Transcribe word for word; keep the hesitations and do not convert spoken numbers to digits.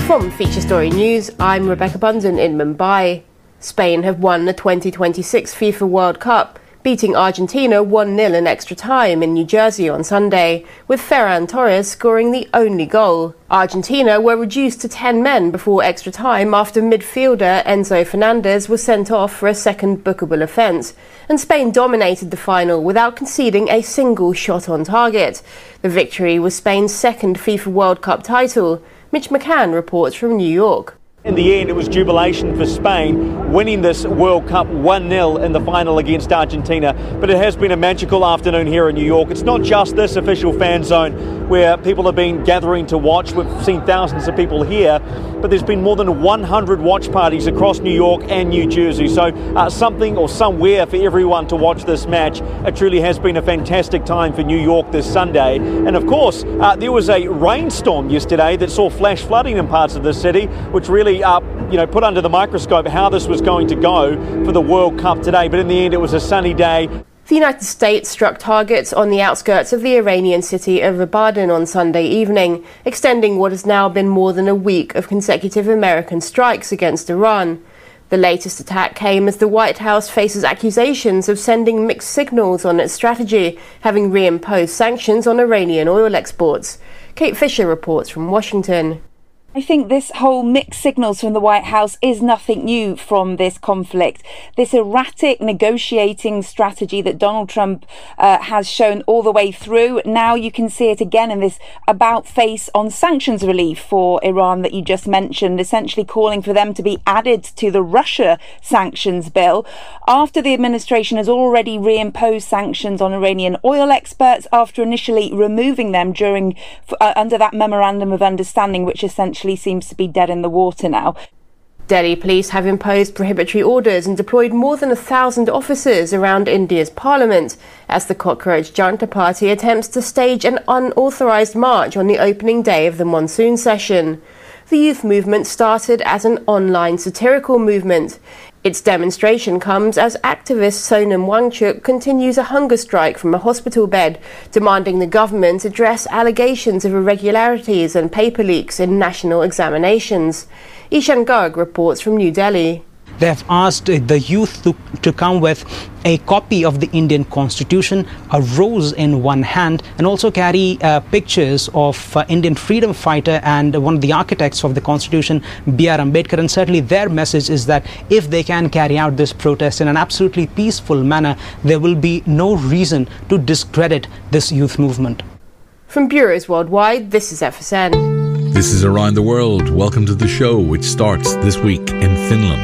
From Feature Story News, I'm Rebecca Bunton in Mumbai. Spain have won the twenty twenty-six FIFA World Cup, beating Argentina one nil in extra time in New Jersey on Sunday, with Ferran Torres scoring the only goal. Argentina were reduced to ten men before extra time after midfielder Enzo Fernandez was sent off for a second bookable offence, and Spain dominated the final without conceding a single shot on target. The victory was Spain's second FIFA World Cup title. Mitch McCann reports from New York. In the end, it was jubilation for Spain, winning this World Cup one nil in the final against Argentina. But it has been a magical afternoon here in New York. It's not just this official fan zone where people have been gathering to watch. We've seen thousands of people here, but there's been more than one hundred watch parties across New York and New Jersey. So uh, something or somewhere for everyone to watch this match. It truly has been a fantastic time for New York this Sunday. And of course, uh, there was a rainstorm yesterday that saw flash flooding in parts of the city, which really Uh, you know, put under the microscope how this was going to go for the World Cup today. But in the end, it was a sunny day. The United States struck targets on the outskirts of the Iranian city of Ibadan on Sunday evening, extending what has now been more than a week of consecutive American strikes against Iran. The latest attack came as the White House faces accusations of sending mixed signals on its strategy, having reimposed sanctions on Iranian oil exports. Kate Fisher reports from Washington. I think this whole mixed signals from the White House is nothing new from this conflict. This erratic negotiating strategy that Donald Trump uh, has shown all the way through. Now you can see it again in this about face on sanctions relief for Iran that you just mentioned, essentially calling for them to be added to the Russia sanctions bill after the administration has already reimposed sanctions on Iranian oil exports after initially removing them during uh, under that memorandum of understanding, which essentially seems to be dead in the water now. Delhi police have imposed prohibitory orders and deployed more than a thousand officers around India's parliament as the Cockroach Janata Party attempts to stage an unauthorised march on the opening day of the monsoon session. The youth movement started as an online satirical movement. Its demonstration comes as activist Sonam Wangchuk continues a hunger strike from a hospital bed, demanding the government address allegations of irregularities and paper leaks in national examinations. Ishan Garg reports from New Delhi. They have asked the youth to, to come with a copy of the Indian Constitution, a rose in one hand, and also carry uh, pictures of uh, Indian freedom fighter and one of the architects of the Constitution, B R Ambedkar. And certainly their message is that if they can carry out this protest in an absolutely peaceful manner, there will be no reason to discredit this youth movement. From bureaus worldwide, this is F S N. This is Around the World. Welcome to the show, which starts this week in Finland.